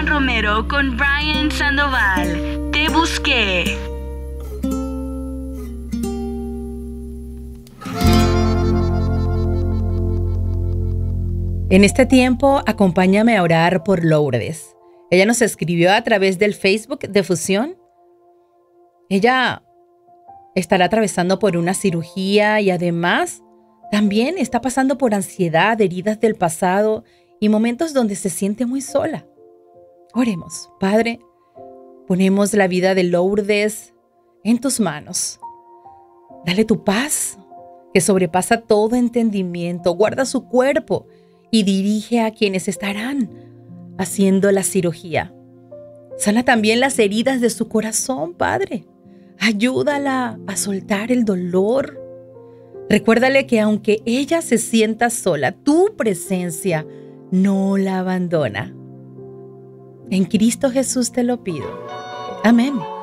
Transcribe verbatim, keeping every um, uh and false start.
Romero con Brian Sandoval. Te busqué. En este tiempo, acompáñame a orar por Lourdes. Ella nos escribió a través del Facebook de Fusión. Ella estará atravesando por una cirugía y además también está pasando por ansiedad, heridas del pasado y momentos donde se siente muy sola. Oremos. Padre, ponemos la vida de Lourdes en tus manos. Dale tu paz, que sobrepasa todo entendimiento. Guarda su cuerpo y dirige a quienes estarán haciendo la cirugía. Sana también las heridas de su corazón, Padre. Ayúdala a soltar el dolor. Recuérdale que aunque ella se sienta sola, tu presencia no la abandona. En Cristo Jesús te lo pido. Amén.